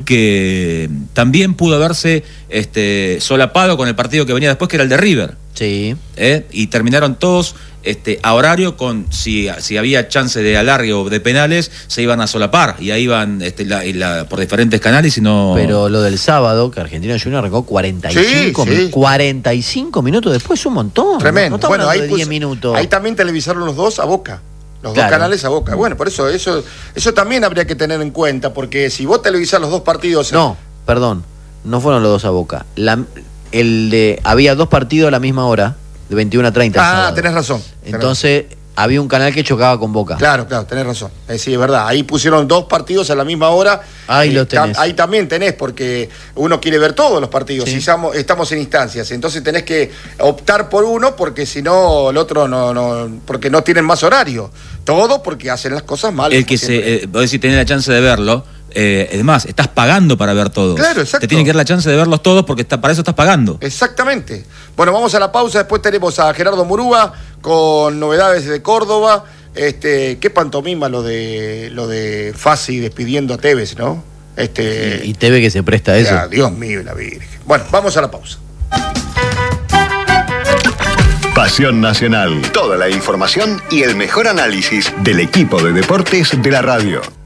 que también pudo haberse solapado con el partido que venía después, que era el de River. Sí. Y terminaron todos a horario con, si había chance de alargue o de penales, se iban a solapar, y ahí iban por diferentes canales y no... Pero lo del sábado, que Argentino Junior arrancó 45 minutos después, un montón. Tremendo. No Bueno, ahí 10 minutos. Ahí también televisaron los dos a Boca. Los dos canales a Boca. Bueno, por eso también habría que tener en cuenta, porque si vos televisás los dos partidos... No, perdón, no fueron los dos a Boca. Había dos partidos a la misma hora, de 21 a 30. Tenés razón. Entonces, había un canal que chocaba con Boca. Claro, tenés razón. Sí, es verdad. Ahí pusieron dos partidos a la misma hora. Ahí lo tenés. Ahí también tenés, porque uno quiere ver todos los partidos. Sí. Si estamos en instancias. Entonces tenés que optar por uno, porque si no, el otro no, porque no tienen más horario. Todo porque hacen las cosas mal. El que vos decís, tenés la chance de verlo. Además, estás pagando para ver todos. Claro, exacto. Te tienen que dar la chance de verlos todos porque para eso estás pagando. Exactamente. Bueno, vamos a la pausa. Después tenemos a Gerardo Murúa con novedades de Córdoba. Qué pantomima lo de Fassi despidiendo a Tevez, ¿no? Y Tevez que se presta a eso. Dios mío, la Virgen. Bueno, vamos a la pausa. Pasión Nacional. Toda la información y el mejor análisis del equipo de deportes de la radio.